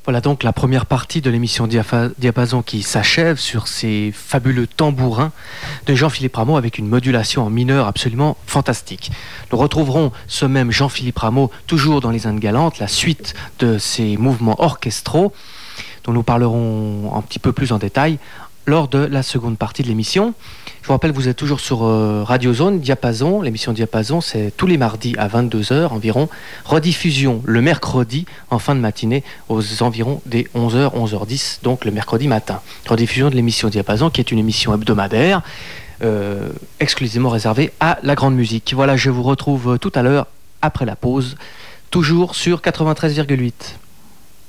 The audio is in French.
Voilà donc la première partie de l'émission Diapason qui s'achève sur ces fabuleux tambourins de Jean-Philippe Rameau avec une modulation en mineur absolument fantastique. Nous retrouverons ce même Jean-Philippe Rameau toujours dans les Indes galantes, la suite de ces mouvements orchestraux dont nous parlerons un petit peu plus en détail lors de la seconde partie de l'émission. Je vous rappelle que vous êtes toujours sur Radio Zone, Diapason. L'émission Diapason, c'est tous les mardis à 22h environ. Rediffusion le mercredi en fin de matinée aux environs des 11h, 11h10, donc le mercredi matin. Rediffusion de l'émission Diapason qui est une émission hebdomadaire exclusivement réservée à la grande musique. Voilà, je vous retrouve tout à l'heure après la pause, toujours sur 93,8.